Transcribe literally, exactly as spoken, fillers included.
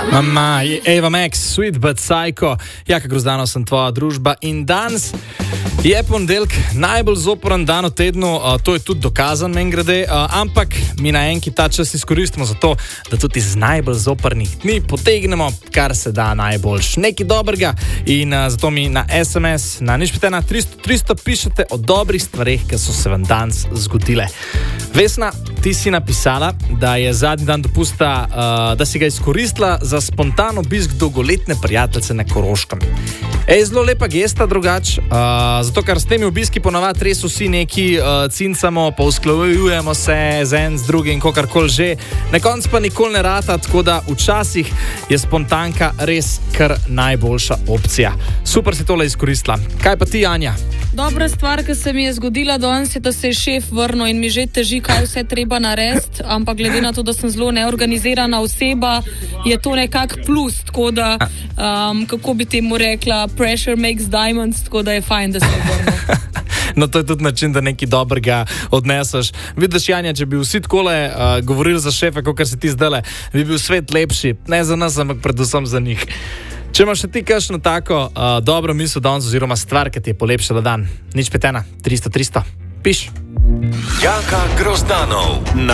Mama, Eva Max, Sweet but Psycho. Jaka Grozdanov sem tvoja družba in danes je ponedeljek, najbolj zoporen dan v tednu, uh, to je tudi dokazan, mimogrede, uh, ampak mi na enki ta čas izkoristimo za to, da tudi iz najbolj zoprnih dni potegnemo, kar se da najboljš. Nekaj dobrega in uh, zato mi na es em es, na nič pet ena tristo tristo pišete o dobrih stvareh, ki so se vam danes zgodile. Vesna, ti si napisala, da je zadnji dan dopusta, uh, da si ga izkoristila za spontan obisk dolgoletne prijateljice na Koroškem. Ej, zelo lepa gesta drugač, uh, zato ker s temi obiski ponavadi res vsi neki uh, cincamo, pa usklajujemo se z en z drugim, kakorkoli že. Na koncu pa nikoli ne rata, tako da včasih je spontanka res kar najboljša opcija. Super si tole izkoristila. Kaj pa ti, Anja? Dobra stvar, ki se mi je zgodila danes, je, da se je šef vrnil in mi že teži, kaj vse treba narediti, ampak glede na to, da sem zelo neorganizirana oseba, je to nekak plus, tako da, um, kako bi temu rekla, pressure makes diamonds, tako da je fajn, da se je vrnil. No, to je tudi način, da nekaj dobrega odneseš. Vidiš, Janja, če bi vsi takole uh, govorili za šefe, kot si ti zdajle, bi bil svet lepši, ne za nas, ampak predvsem za njih. Če imaš še ti kakšno tako uh, dobro misel danes oziroma stvar, ki ti je polepšala dan, nič pet ena tristo tristo, piš. Jaka Grozdanov na